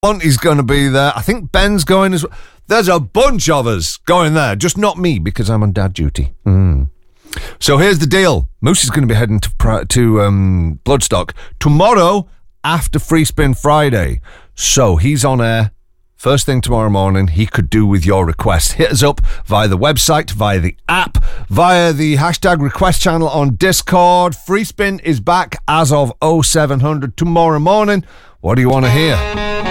Monty's going to be there. I think Ben's going as well. There's a bunch of us going there, just not me because I'm on dad duty. So here's the deal. Moose is going to be heading to Bloodstock tomorrow after Free Spin Friday. So he's on air first thing tomorrow morning. He could do with your request. Hit us up via the website, via the app, via the hashtag request channel on Discord. Free Spin is back as of 0700 tomorrow morning. What do you want to hear?